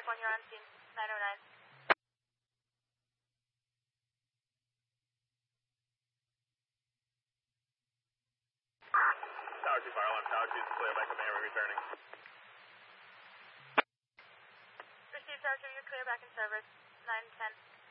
traffic 1, you're on scene, 909. Tower 2, Fire Alarm, Tower 2 is clear by command, we're returning. Received Tower 2, you're clear back in service, 910.